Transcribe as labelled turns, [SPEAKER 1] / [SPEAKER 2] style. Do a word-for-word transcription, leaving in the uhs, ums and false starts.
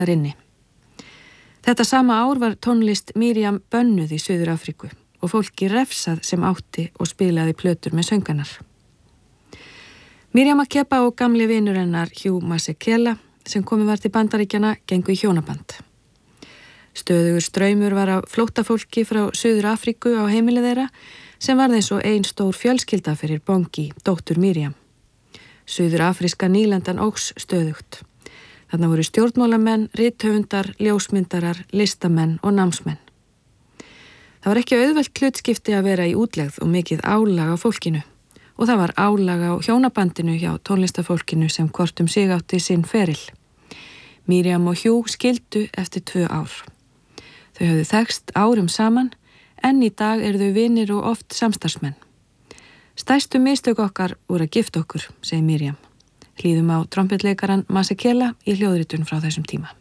[SPEAKER 1] inni. Þetta sama ár var tónlist Miriam bönnuð í Suður Afríku og fólki refsað sem átti og spilaði plötur með sönganar. Miriam Makeba og gamli vinur hennar Hugh Masekela sem komið var til Bandaríkjanna gengu í hjónaband. Stöðugur straumur var af flóttafólki frá Suður Afríku á heimili þeirra sem varð eins og ein stór fjölskylda fyrir Bongi, dóttur Miriam. Suður afríska nýlendan óx stöðugt. Þarna voru stjórnmálamenn, rithöfundar, ljósmyndarar, listamenn og námsmenn. Það var ekki auðvelt hlutskipti að vera í útlegð og mikið álag á fólkinu og það var álag á hjónabandinu hjá tónlistafólkinu sem hvort um sig átti sinn feril. Miriam og Hugh skildu eftir tvö ár. Þau höfðu þekkst árum saman en í dag eru þau vinir og oft samstarfsmenn. Stærstu mistök okkar voru að gifta okkur, segir Miriam. Hlýðum á trompetleikaran Masekela í hljóðritun frá þessum tíma.